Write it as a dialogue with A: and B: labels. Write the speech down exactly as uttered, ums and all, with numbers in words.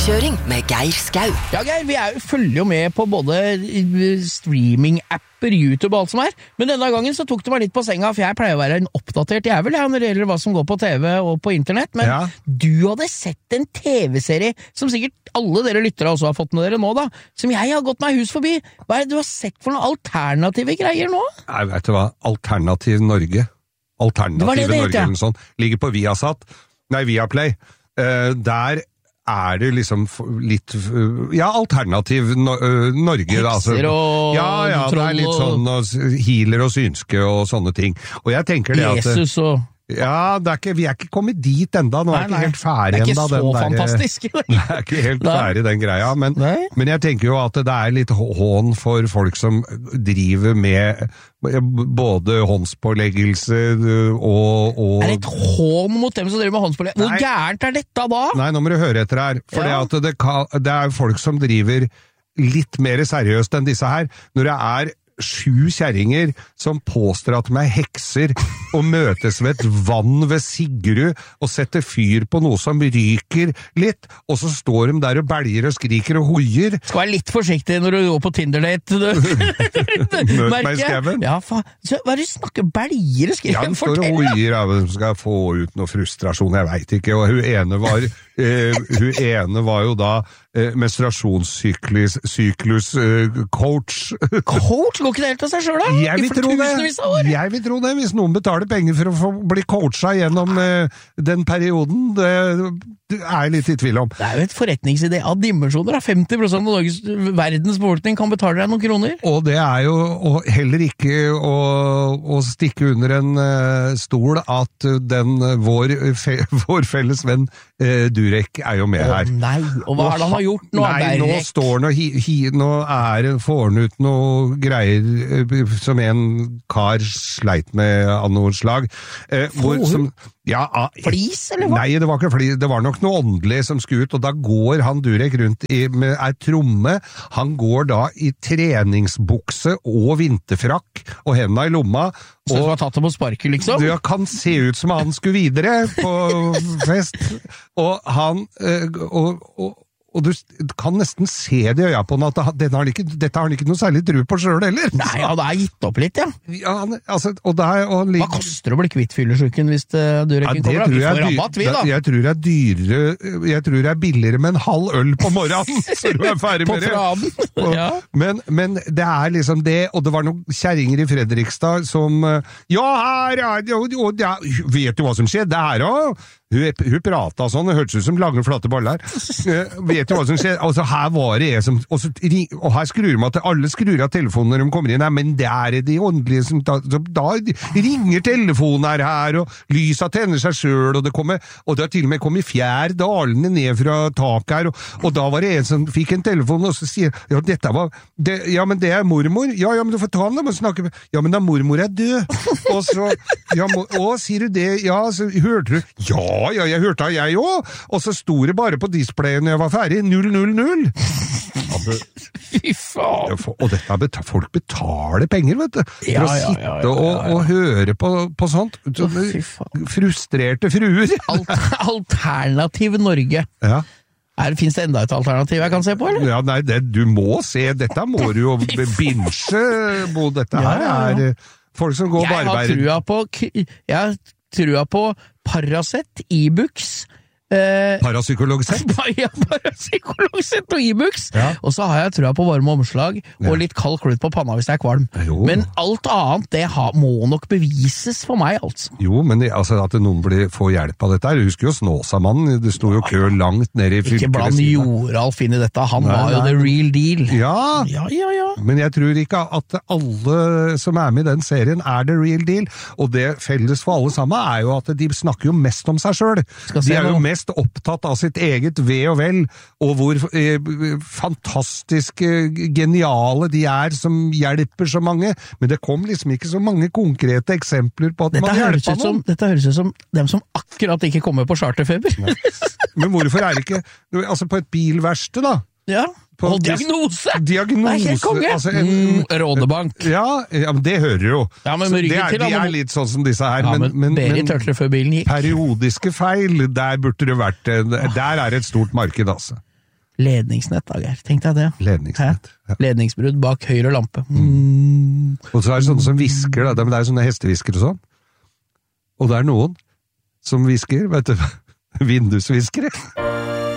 A: Påkjøring med Geir Skau.
B: Ja, Geir, vi er, følger jo med på både streaming-apper, YouTube og alt som er, men denne gangen så tok det meg litt på senga, for jeg pleier å være en oppdatert jævel, ja, når det gjelder hva som går på T V og på internett, men ja. Du hadde sett en T V-serie, som sikkert alle dere lyttere også har fått med dere nå da, som jeg har gått meg hus forbi. Hva er det du har sett for noen alternative greier nå?
C: Jeg vet du hva, Alternativ Norge. Alternative det det det Norge, eller sånn, ligger på Viasat, nei, Viaplay. Uh, der er det liksom litt, ja, alternativ no, uh, Norge.
B: Hekser
C: altså.
B: og
C: ja, ja, det er litt sånn og healer og synske og sånne ting. Og jeg tenker det at...
B: Jesus og...
C: Ja, det er ikke, vi er ikke kommet dit enda, nå er jeg ikke helt ferdig enda.
B: Det er ikke så
C: der,
B: fantastisk.
C: Det er ikke helt ferdig den greia, men, men jeg tenker jo at det er litt hån for folk som driver med både håndspåleggelse og, og...
B: Er det et hån mot dem som driver med håndspåleggelse? Hvor gærent er dette da?
C: Nei, nå må du høre etter her, for ja. det, kan, det er folk som driver litt mer seriøst enn disse her. Når det er sju kjerringer som påstår at de er hekser og møtes ved et vann ved Sigrud og setter fyr på noe som ryker litt, og så står de der og belger og skriker og hoier.
B: Skal være litt forsiktig når du går på Tinder-date.
C: Møt meg i skaven.
B: Ja, faen. Hva er det du snakker? Belger og skriker?
C: Ja, de står og hoier, ja, de skal få ut noe frustrasjon, jeg vet ikke, og hun ene var, uh, hun ene var jo da uh, menstruasjonssyklus syklus, uh, coach.
B: Coach? Går ikke det helt av seg selv da?
C: Jeg vil, tro det. Jeg vil tro det, hvis noen betaler penger for å få bli coacha gjennom uh, den perioden, det, det er jeg litt i tvil om.
B: Det er jo et forretningsidé av dimensjoner, da. femti prosent av Norges, verdens befolkning kan betale deg noen kroner.
C: Og det er jo og heller ikke å, å stikke under en uh, stol at den, vår, fe, vår felles venn uh, Durek er jo med
B: Åh,
C: her.
B: Nei, og hva er det han har gjort nå?
C: Nei, nå står han og hi, hi, nå er, får han ut noe greier som en kar sleit med av noe slag. Eh, hvor, som, ja, ah,
B: flis, eller hva?
C: Nei, det var ikke flis, det var nok noe åndelig som skulle ut, og da går han Durek rundt i, med ei tromme. Han går da i treningsbukse og vinterfrakk, og hendene i lomma.
B: Så du har tatt det på sparket, liksom?
C: Det kan se ut som han skulle videre på fest. Og han, og, og og du kan nesten se det i øya på han at dette har han ikke, dette har han ikke noe særlig tro på selv heller.
B: Nei, ja, det er gitt opp litt, ja.
C: ja han, altså, og der, og han,
B: hva koster det å bli kvitt fyllesyken hvis uh, Durekken
C: ja,
B: kommer? Vi får rabatt, vi da.
C: Jeg tror det er dyrere, jeg tror det er billigere med en halv øl på morgenen, så du er ferdig med det.
B: På traden.
C: Og,
B: ja.
C: men, men det er liksom det, og det var noen kjerringer i Fredrikstad som, ja, her er det, og, og, ja, vet du hva som skjedde her også? Hun, hun pratet sånn, det hørtes ut som lange flate baller. Uh, vet du hva som skjer? Altså, her var det jeg som... Og, så, og her skrur de at alle skrur av telefonen når de kommer inn. Nei, men der er de åndelige som... Da, da ringer telefonen her, her og lyset tenner seg selv, og det kommer... Og det har til og med kommet fjær dalene ned fra taket her, og, og da var det en som fikk en telefon, og så sier ja, dette var... Det, ja, men det er mormor. Ja, ja, men du får ta den, da må snakke med... Ja, men da mormor er død. Og så... Ja, må, å, sier du det? Ja, så hørte du... Ja, Ja, ja, jeg hørte det jeg også, og så sto det bare på displayet når jeg var ferdig, null null null. Altså,
B: fy faen.
C: Og dette beta- folk betaler penger, vet du, for
B: ja,
C: å
B: ja,
C: sitte
B: ja, ja, ja, ja.
C: Og, og høre på, på sånt. Så,
B: oh,
C: frustrerte fruer.
B: Alt, alternativ Norge.
C: Ja.
B: Er, finnes det enda et alternativ jeg kan se på, eller?
C: Ja, nei, det, du må se, dette må du jo binge, Bo, dette her ja, ja, ja. er folk som går barbeid.
B: Jeg har trua på, jeg trua på Paracet, Ibux, eh,
C: Parapsykolog-sett?
B: Ja, Parapsykolog-sett og Ibux.
C: Ja.
B: Og så har jeg trua på varme omslag og
C: ja.
B: litt kald klut på panna hvis det er kvalm.
C: Jo.
B: Men alt annet, det ha, må nok bevises for meg, altså.
C: Jo, men det, altså, at noen blir, får hjelp av dette her. Du husker jo Snåsamannen, det sto jo kø langt ned i fylket.
B: Ikke bland Joralf inn i dette, han nei, var jo nei. The real deal.
C: Ja.
B: ja, ja, ja.
C: Men jeg tror ikke at alle som er med i den serien er the real deal, og det felles for alle sammen er jo at de snakker jo mest om seg selv. De er jo mest opptatt av sitt eget ve og vel, og hvor eh, fantastisk geniale de er som hjelper så mange, men det kom liksom ikke så mange konkrete eksempler på at
B: dette
C: man hjelper noen.
B: Som, dette høres ut som dem som akkurat ikke kommer på charterfeber.
C: Men hvorfor er det ikke, altså på et bilverksted da?
B: Ja, på og diagnose!
C: Diagnose,
B: altså en, mm, Rådebank.
C: Ja, ja, men det hører jo.
B: Ja, men det er,
C: til, de er litt sånn som disse her.
B: Ja, men, men, men, men
C: før bilen gikk. Periodiske feil, der burde det vært, der er et stort marked, altså.
B: Ledningsnett, da, Geir. Tenk deg det.
C: Ledningsnett. Ja.
B: Ledningsbrudd bak høyre lampe. Mm.
C: Og så er det sånne som visker, da. Det er sånne hestevisker og sånn. Og det er noen som visker, vet du, vindusviskere.